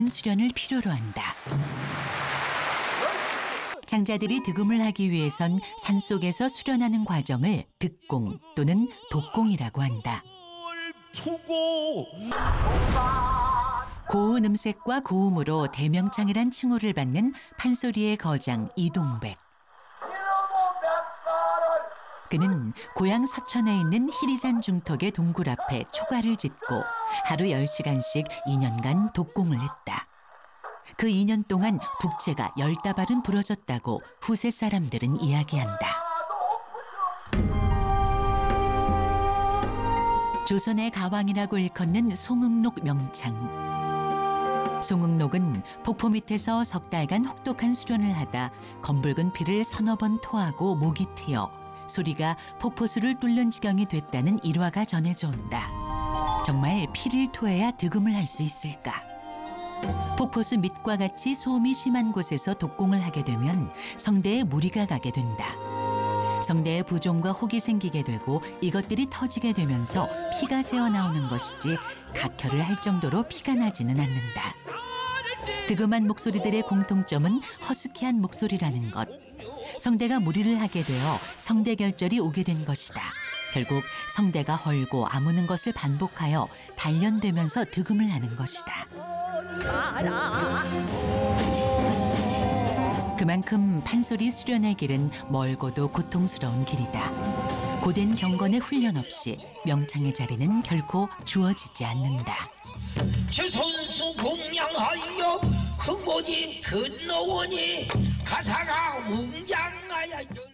수련을 필요로 한다. 장자들이 득음을 하기 위해선 산속에서 수련하는 과정을 득공 또는 독공이라고 한다. 고운 음색과 고음으로 대명창이란 칭호를 받는 판소리의 거장 이동백. 그는 고향 서천에 있는 희리산 중턱의 동굴 앞에 초가를 짓고 하루 10시간씩 2년간 독공을 했다. 그 2년 동안 북채가 10다발은 부러졌다고 후세 사람들은 이야기한다. 조선의 가왕이라고 일컫는 송응록 명창. 송응록은 폭포 밑에서 석 달간 혹독한 수련을 하다 검붉은 피를 서너 번 토하고 목이 트여 소리가 폭포수를 뚫는 지경이 됐다는 일화가 전해져 온다. 정말 피를 토해야 득음을 할 수 있을까? 폭포수 밑과 같이 소음이 심한 곳에서 독공을 하게 되면 성대에 무리가 가게 된다. 성대에 부종과 혹이 생기게 되고 이것들이 터지게 되면서 피가 새어나오는 것이지 각혈을 할 정도로 피가 나지는 않는다. 득음한 목소리들의 공통점은 허스키한 목소리라는 것. 성대가 무리를 하게 되어 성대결절이 오게 된 것이다. 결국 성대가 헐고 아무는 것을 반복하여 단련되면서 득음을 하는 것이다. 그만큼 판소리 수련의 길은 멀고도 고통스러운 길이다. 고된 경건의 훈련 없이 명창의 자리는 결코 주어지지 않는다. 최선수 공양하여 흑오짐 근노원이 가사가 웅장하여